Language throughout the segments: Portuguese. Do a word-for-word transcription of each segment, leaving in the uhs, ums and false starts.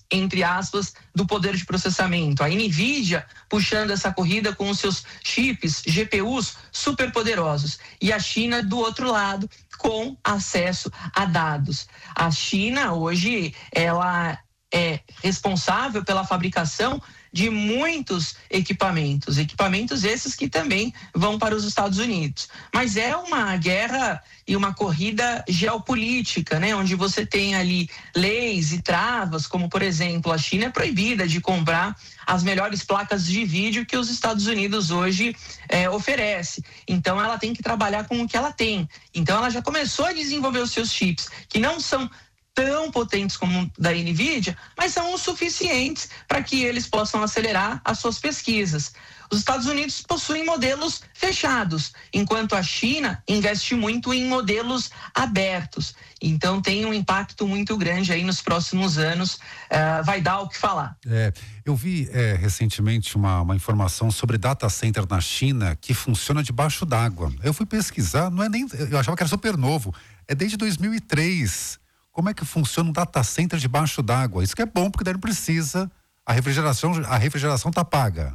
entre aspas, do poder de processamento. A NVIDIA puxando essa corrida com os seus chips, G P Us super poderosos. E a China do outro lado com acesso a dados. A China hoje, ela é responsável pela fabricação de muitos equipamentos, equipamentos esses que também vão para os Estados Unidos. Mas é uma guerra e uma corrida geopolítica, né? Onde você tem ali leis e travas, como por exemplo, a China é proibida de comprar as melhores placas de vídeo que os Estados Unidos hoje é, oferece. Então ela tem que trabalhar com o que ela tem. Então ela já começou a desenvolver os seus chips, que não são tão potentes como da NVIDIA, mas são o suficientes para que eles possam acelerar as suas pesquisas. Os Estados Unidos possuem modelos fechados, enquanto a China investe muito em modelos abertos. Então tem um impacto muito grande aí nos próximos anos, uh, vai dar o que falar. É, eu vi é, recentemente uma, uma informação sobre data center na China que funciona debaixo d'água. Eu fui pesquisar, não é nem, eu achava que era super novo, é desde dois mil e três. Como é que funciona um data center debaixo d'água? Isso que é bom, porque daí não precisa, a refrigeração, a refrigeração tá paga.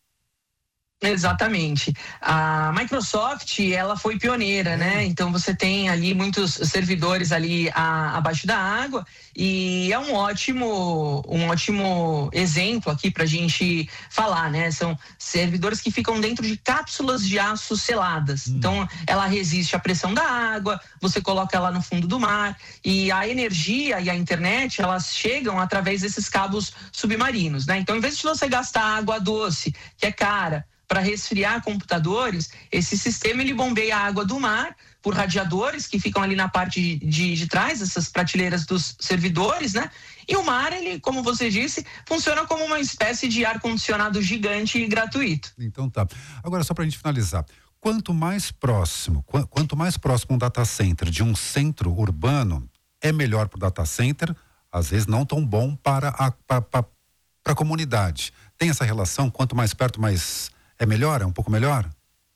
Exatamente. A Microsoft, ela foi pioneira, né? Então você tem ali muitos servidores ali a, abaixo da água e é um ótimo, um ótimo exemplo aqui pra gente falar, né? São servidores que ficam dentro de cápsulas de aço seladas. Hum. Então ela resiste à pressão da água, você coloca ela no fundo do mar e a energia e a internet, elas chegam através desses cabos submarinos, né? Então, em vez de você gastar água doce, que é cara, para resfriar computadores, esse sistema ele bombeia a água do mar por radiadores que ficam ali na parte de, de, de trás, essas prateleiras dos servidores, né? E o mar, ele, como você disse, funciona como uma espécie de ar-condicionado gigante e gratuito. Então tá. Agora, só pra gente finalizar, quanto mais próximo, qu- quanto mais próximo um data center de um centro urbano, é melhor para o data center, às vezes não tão bom para a, para, para, para a comunidade. Tem essa relação? Quanto mais perto, mais é melhor? É um pouco melhor?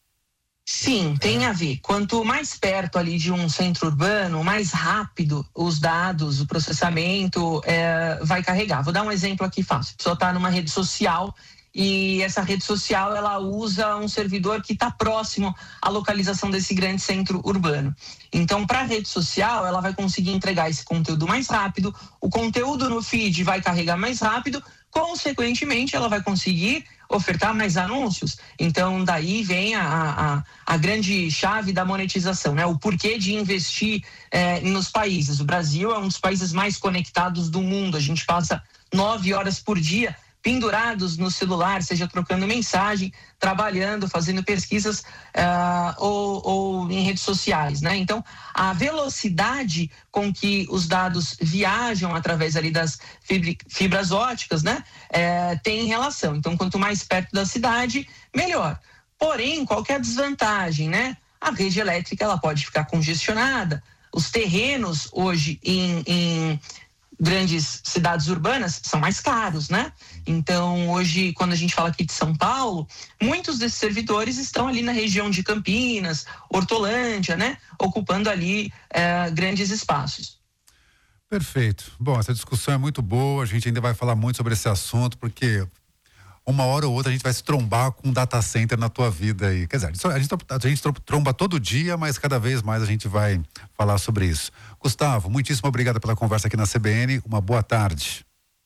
Sim, tem a ver. Quanto mais perto ali de um centro urbano, mais rápido os dados, o processamento é, vai carregar. Vou dar um exemplo aqui fácil. A pessoa está numa rede social e essa rede social ela usa um servidor que está próximo à localização desse grande centro urbano. Então, para a rede social, ela vai conseguir entregar esse conteúdo mais rápido, o conteúdo no feed vai carregar mais rápido, consequentemente, ela vai conseguir ofertar mais anúncios. Então, daí vem a, a, a grande chave da monetização, né? O porquê de investir eh, nos países. O Brasil é um dos países mais conectados do mundo. A gente passa nove horas por dia pendurados no celular, seja trocando mensagem, trabalhando, fazendo pesquisas uh, ou, ou em redes sociais, né? Então, a velocidade com que os dados viajam através ali das fibras óticas, né? É, tem relação. Então, quanto mais perto da cidade, melhor. Porém, qual que é a desvantagem, né? A rede elétrica, ela pode ficar congestionada. Os terrenos hoje em, em grandes cidades urbanas são mais caros, né? Então, hoje, quando a gente fala aqui de São Paulo, muitos desses servidores estão ali na região de Campinas, Hortolândia, né? Ocupando ali eh, grandes espaços. Perfeito. Bom, essa discussão é muito boa, a gente ainda vai falar muito sobre esse assunto, porque uma hora ou outra a gente vai se trombar com um data center na tua vida aí. Quer dizer, a gente, a gente tromba todo dia, mas cada vez mais a gente vai falar sobre isso. Gustavo, muitíssimo obrigado pela conversa aqui na C B N. Uma boa tarde.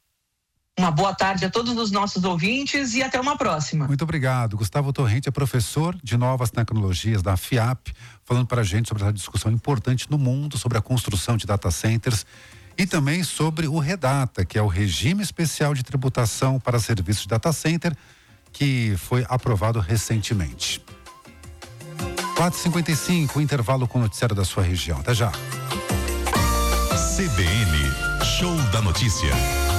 Uma boa tarde a todos os nossos ouvintes e até uma próxima. Muito obrigado. Gustavo Torrente é professor de novas tecnologias da FIAP, falando para a gente sobre essa discussão importante no mundo, sobre a construção de data centers e também sobre o REDATA, que é o Regime Especial de Tributação para Serviços de Data Center, que foi aprovado recentemente. quatro e cinquenta e cinco, o intervalo com o noticiário da sua região. Até já. C B N, Show da Notícia.